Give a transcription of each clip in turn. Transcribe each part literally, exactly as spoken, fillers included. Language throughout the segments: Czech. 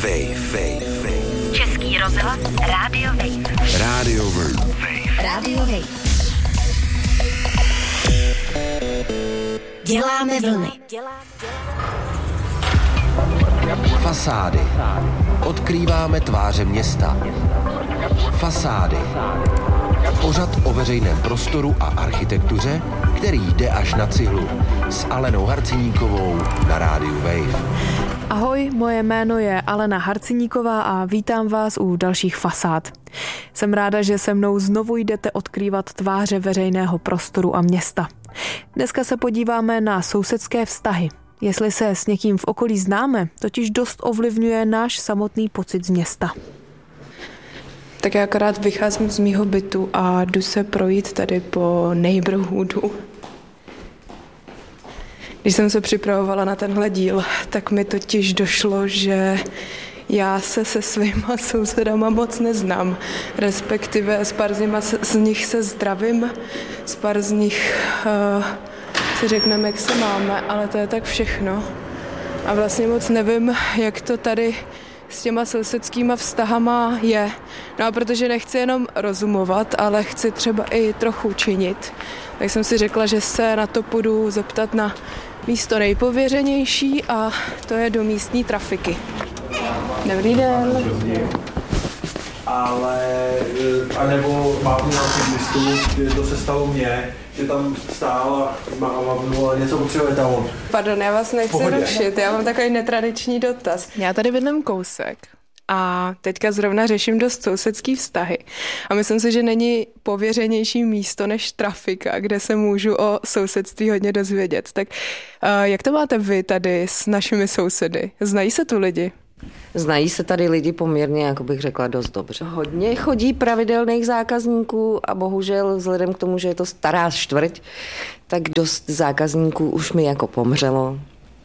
Wave, Wave, Wave. Český rozhlas Rádio Wave. Rádio Wave. Rádio Wave. Děláme vlny. Fasády. Odkrýváme tváře města. Fasády. Pořad o veřejném prostoru a architektuře, který jde až na cihlu. S Alenou Harciníkovou na Rádiu Wave. Ahoj, moje jméno je Alena Harciníková a vítám vás u dalších fasád. Jsem ráda, že se mnou znovu jdete odkrývat tváře veřejného prostoru a města. Dneska se podíváme na sousedské vztahy. Jestli se s někým v okolí známe, totiž dost ovlivňuje náš samotný pocit z města. Tak já akorát vycházím z mýho bytu a jdu se projít tady po neighborhoodu. Když jsem se připravovala na tenhle díl, tak mi totiž došlo, že já se se svýma sousedama moc neznám. Respektive s pár z, nima, z nich se zdravím, s pár z nich uh, si řekneme, jak se máme, ale to je tak všechno. A vlastně moc nevím, jak to tady s těma sousedskýma vztahama je. No a protože nechci jenom rozumovat, ale chci třeba i trochu činit, tak jsem si řekla, že se na to půjdu zeptat na místo nejpověřenější a to je do místní trafiky. Dobrý den. Ale, anebo mávnu na cyklistu, kdy to se stalo mně, že tam stála mávnu, ale něco potřebuje tam on. Pardon, já vás nechci rušit, já mám takový netradiční dotaz. Já tady bydlím kousek a teďka zrovna řeším dost sousedský vztahy. A myslím si, že není pověřenější místo než trafika, kde se můžu o sousedství hodně dozvědět. Tak uh, jak to máte vy tady s našimi sousedy? Znají se tu lidi? Znají se tady lidi poměrně, jako bych řekla, dost dobře. Hodně chodí pravidelných zákazníků a bohužel vzhledem k tomu, že je to stará čtvrť, tak dost zákazníků už mi jako pomřelo,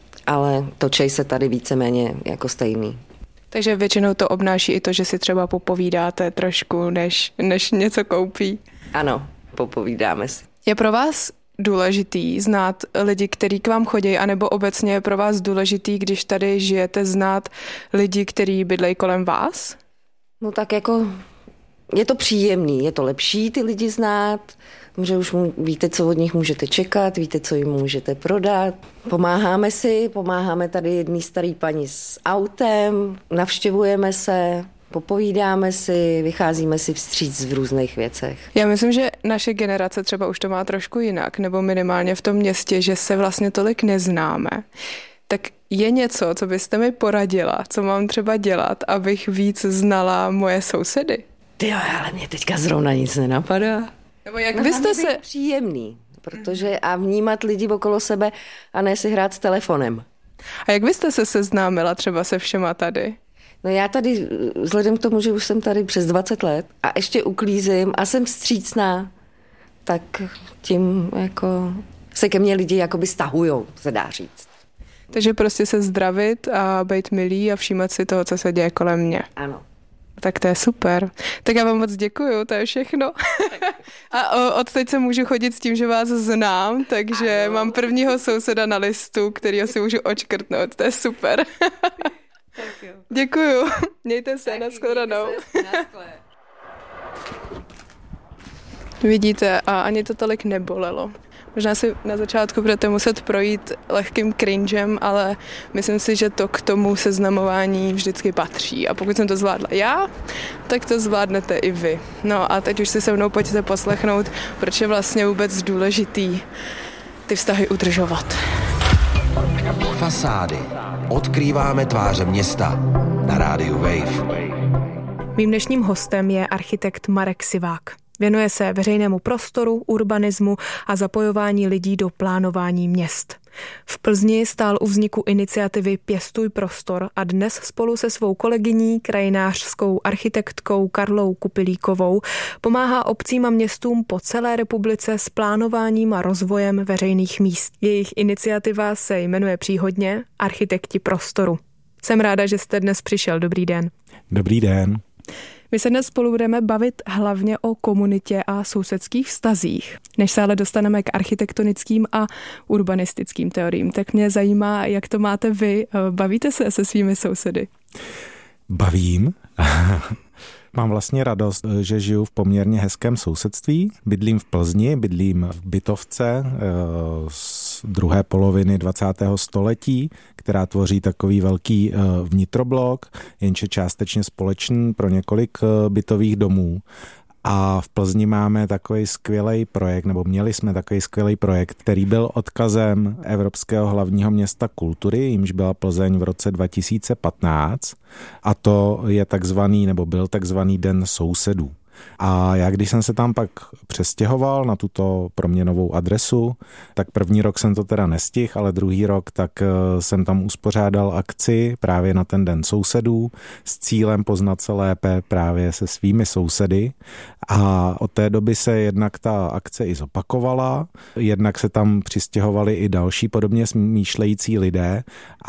ale točej se tady víceméně jako stejný. Takže většinou to obnáší i to, že si třeba popovídáte trošku, než, než něco koupí. Ano, popovídáme si. Je pro vás důležitý znát lidi, kteří k vám chodí, anebo obecně je pro vás důležitý, když tady žijete, znát lidi, kteří bydlejí kolem vás? No tak jako je to příjemný, je to lepší ty lidi znát, že už víte, co od nich můžete čekat, víte, co jim můžete prodat. Pomáháme si, pomáháme tady jedný starý paní s autem, navštěvujeme se, popovídáme si, vycházíme si vstříc v různých věcech. Já myslím, že naše generace třeba už to má trošku jinak, nebo minimálně v tom městě, že se vlastně tolik neznáme. Tak je něco, co byste mi poradila, co mám třeba dělat, abych víc znala moje sousedy? Jo, ale mě teďka zrovna nic nenapadá. Nebo jak no, byste se... být příjemný, protože a vnímat lidi okolo sebe a ne si hrát s telefonem. A jak byste se seznámila třeba se všema tady? No já tady, vzhledem k tomu, že už jsem tady přes dvacet let a ještě uklízím a jsem vstřícná, tak tím jako se ke mně lidi jakoby stahujou, se dá říct. Takže prostě se zdravit a být milý a všímat si toho, co se děje kolem mě. Ano. Tak to je super. Tak já vám moc děkuju, to je všechno. A od teď se můžu chodit s tím, že vás znám, takže ano. Mám prvního souseda na listu, kterýho si můžu odškrtnout. To je super. Tak jo. Děkuju. Mějte se, nashledanou. Vidíte, a ani to tolik nebolelo. Možná si na začátku budete muset projít lehkým cringem, ale myslím si, že to k tomu seznamování vždycky patří. A pokud jsem to zvládla já, tak to zvládnete i vy. No a teď už si se mnou pojďte poslechnout, proč je vlastně vůbec důležitý ty vztahy udržovat. Fasády. Odkrýváme tváře města na Rádiu Wave. Mým dnešním hostem je architekt Marek Sivák. Věnuje se veřejnému prostoru, urbanismu a zapojování lidí do plánování měst. V Plzni stál u vzniku iniciativy Pěstuj prostor a dnes spolu se svou kolegyní, krajinářskou architektkou Karlou Kupilíkovou pomáhá obcím a městům po celé republice s plánováním a rozvojem veřejných míst. Jejich iniciativa se jmenuje příhodně Architekti prostoru. Jsem ráda, že jste dnes přišel. Dobrý den. Dobrý den. My se dnes spolu budeme bavit hlavně o komunitě a sousedských vztazích. Než se ale dostaneme k architektonickým a urbanistickým teoriím, tak mě zajímá, jak to máte vy. Bavíte se se svými sousedy? Bavím. Mám vlastně radost, že žiju v poměrně hezkém sousedství. Bydlím v Plzni, bydlím v bytovce z druhé poloviny dvacátého století, která tvoří takový velký vnitroblok, jenže částečně společný pro několik bytových domů. A v Plzni máme takový skvělý projekt, nebo měli jsme takový skvělý projekt, který byl odkazem Evropského hlavního města kultury, jimž byla Plzeň v roce dva tisíce patnáct. A to je takzvaný, nebo byl takzvaný Den sousedů. A já, když jsem se tam pak přestěhoval na tuto pro mě novou adresu, tak první rok jsem to teda nestihl, ale druhý rok tak jsem tam uspořádal akci právě na ten Den sousedů s cílem poznat se lépe právě se svými sousedy. A od té doby se jednak ta akce i zopakovala, jednak se tam přistěhovali i další podobně smýšlející lidé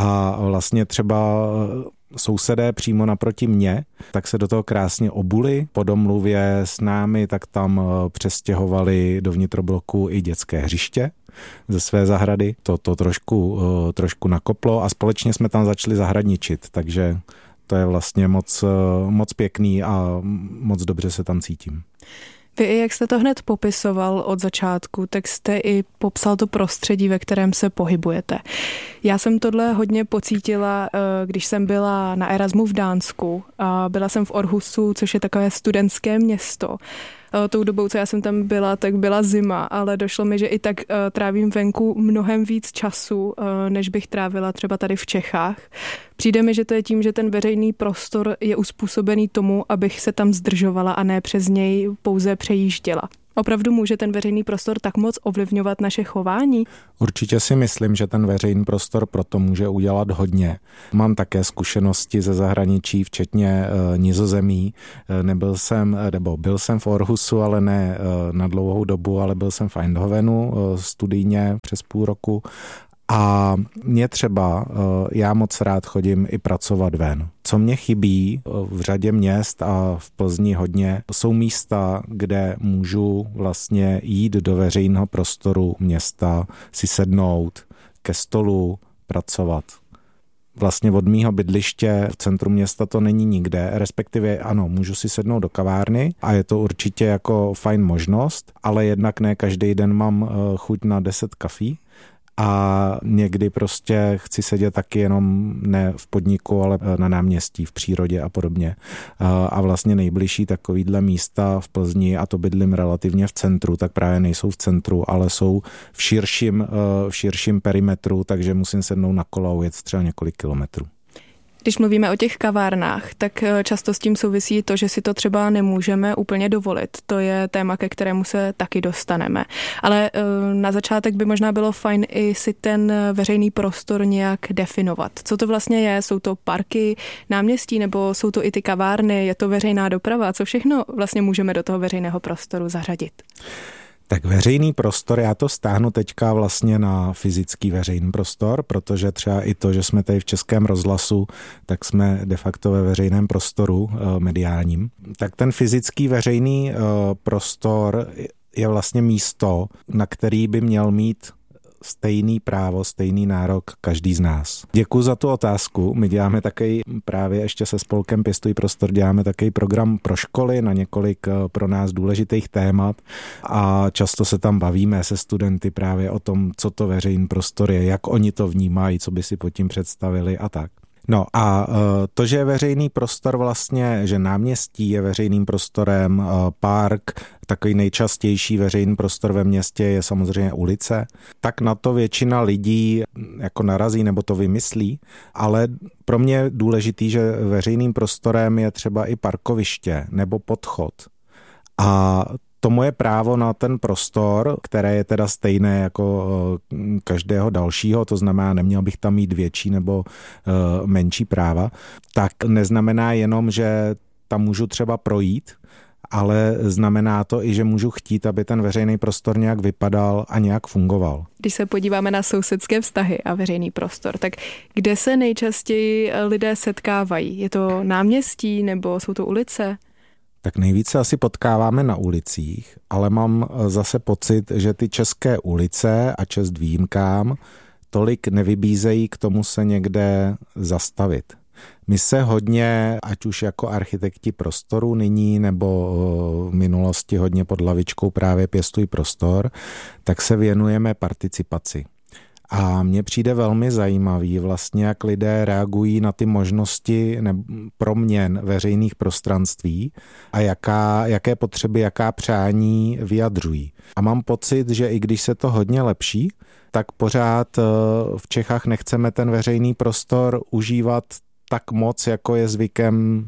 a vlastně třeba sousedé přímo naproti mě, tak se do toho krásně obuli. Po domluvě s námi tak tam přestěhovali do vnitrobloku i dětské hřiště ze své zahrady. To, to trošku, trošku nakoplo a společně jsme tam začali zahradničit, takže to je vlastně moc, moc pěkný a moc dobře se tam cítím. Vy, jak jste to hned popisoval od začátku, tak jste i popsal to prostředí, ve kterém se pohybujete. Já jsem tohle hodně pocítila, když jsem byla na Erasmu v Dánsku a byla jsem v Orhusu, což je takové studentské město. Tou dobou, co já jsem tam byla, tak byla zima, ale došlo mi, že i tak trávím venku mnohem víc času, než bych trávila třeba tady v Čechách. Přijde mi, že to je tím, že ten veřejný prostor je uspůsobený tomu, abych se tam zdržovala a ne přes něj pouze přejížděla. Opravdu může ten veřejný prostor tak moc ovlivňovat naše chování? Určitě si myslím, že ten veřejný prostor proto může udělat hodně. Mám také zkušenosti ze zahraničí, včetně e, Nizozemí. E, nebyl jsem, nebo byl jsem v Orhusu, ale ne e, na dlouhou dobu, ale byl jsem v Eindhovenu e, studijně přes půl roku. A mě třeba, já moc rád chodím i pracovat ven. Co mě chybí v řadě měst a v Plzni hodně, jsou místa, kde můžu vlastně jít do veřejného prostoru města, si sednout ke stolu, pracovat. Vlastně od mýho bydliště v centru města to není nikde, respektive ano, můžu si sednout do kavárny a je to určitě jako fajn možnost, ale jednak ne každý den mám chuť na deset kafí. A někdy prostě chci sedět taky jenom ne v podniku, ale na náměstí, v přírodě a podobně. A vlastně nejbližší takovýhle místa v Plzni, a to bydlím relativně v centru, tak právě nejsou v centru, ale jsou v širším, v širším perimetru, takže musím sednout na kola a ujet třeba několik kilometrů. Když mluvíme o těch kavárnách, tak často s tím souvisí to, že si to třeba nemůžeme úplně dovolit. To je téma, ke kterému se taky dostaneme. Ale na začátek by možná bylo fajn i si ten veřejný prostor nějak definovat. Co to vlastně je? Jsou to parky, náměstí, nebo jsou to i ty kavárny? Je to veřejná doprava? Co všechno vlastně můžeme do toho veřejného prostoru zařadit? Tak veřejný prostor, já to stáhnu teďka vlastně na fyzický veřejný prostor, protože třeba i to, že jsme tady v Českém rozhlasu, tak jsme de facto ve veřejném prostoru mediálním. Tak ten fyzický veřejný prostor je vlastně místo, na který by měl mít stejný právo, stejný nárok každý z nás. Děkuji za tu otázku. My děláme takový, právě ještě se spolkem Pěstuj prostor, děláme takový program pro školy na několik pro nás důležitých témat a často se tam bavíme se studenty právě o tom, co to veřejný prostor je, jak oni to vnímají, co by si pod tím představili a tak. No a to, že je veřejný prostor vlastně, že náměstí je veřejným prostorem, park, takový nejčastější veřejný prostor ve městě je samozřejmě ulice, tak na to většina lidí jako narazí nebo to vymyslí, ale pro mě je důležitý, že veřejným prostorem je třeba i parkoviště nebo podchod. A to moje právo na ten prostor, které je teda stejné jako každého dalšího, to znamená, neměl bych tam mít větší nebo menší práva, tak neznamená jenom, že tam můžu třeba projít, ale znamená to i, že můžu chtít, aby ten veřejný prostor nějak vypadal a nějak fungoval. Když se podíváme na sousedské vztahy a veřejný prostor, tak kde se nejčastěji lidé setkávají? Je to náměstí nebo jsou to ulice? Tak nejvíce asi potkáváme na ulicích, ale mám zase pocit, že ty české ulice, a čest výjimkám, tolik nevybízejí k tomu se někde zastavit. My se hodně, ať už jako architekti prostoru nyní, nebo v minulosti hodně pod hlavičkou právě Pěstuj prostor, tak se věnujeme participaci. A mně přijde velmi zajímavý vlastně, jak lidé reagují na ty možnosti proměn veřejných prostranství a jaká, jaké potřeby, jaká přání vyjadřují. A mám pocit, že i když se to hodně lepší, tak pořád v Čechách nechceme ten veřejný prostor užívat tak moc, jako je zvykem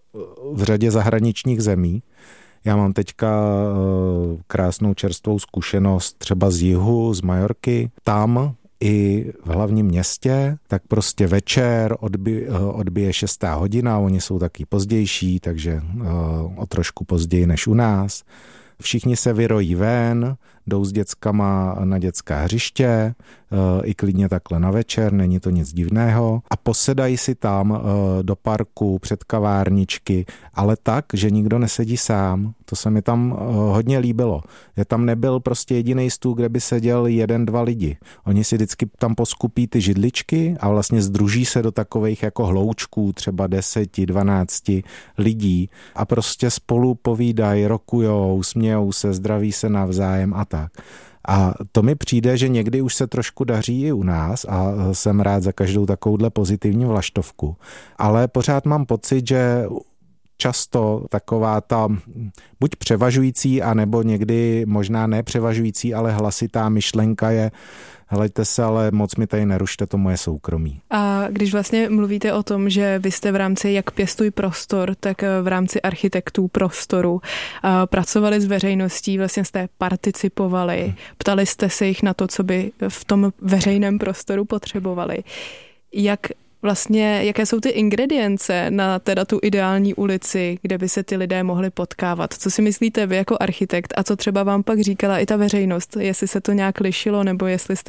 v řadě zahraničních zemí. Já mám teďka krásnou čerstvou zkušenost třeba z jihu, z Majorky. Tam i v hlavním městě, tak prostě večer odby, odbije šestá hodina, oni jsou taky pozdější, takže o trošku později než u nás. Všichni se vyrojí ven, jdou s dětskama na dětská hřiště, i klidně takhle na večer, není to nic divného. A posedají si tam do parku, před kavárničky, ale tak, že nikdo nesedí sám. To se mi tam hodně líbilo. Je tam nebyl prostě jediný stůl, kde by seděl jeden, dva lidi. Oni si vždycky tam poskupí ty židličky a vlastně združí se do takových jako hloučků, třeba deseti, dvanácti lidí a prostě spolu povídají, rokujou, smějou se, zdraví se navzájem a tak. A to mi přijde, že někdy už se trošku daří i u nás a jsem rád za každou takovouhle pozitivní vlaštovku. Ale pořád mám pocit, že často taková ta buď převažující, anebo někdy možná nepřevažující, ale hlasitá myšlenka je: helejte se, ale moc mi tady nerušte to moje soukromí. A když vlastně mluvíte o tom, že vy jste v rámci jak Pěstuj prostor, tak v rámci architektů prostoru pracovali s veřejností, vlastně jste participovali, hmm. ptali jste se jich na to, co by v tom veřejném prostoru potřebovali. Jak vlastně, jaké jsou ty ingredience na teda tu ideální ulici, kde by se ty lidé mohli potkávat? Co si myslíte vy jako architekt a co třeba vám pak říkala i ta veřejnost? Jestli se to nějak lišilo, nebo jestli jste